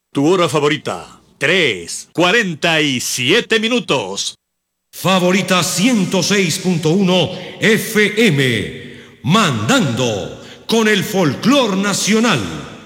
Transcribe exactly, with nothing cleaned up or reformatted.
Tu hora favorita, tres, cuarenta y siete minutos. Favorita ciento seis punto uno F M, mandando con el folclor nacional.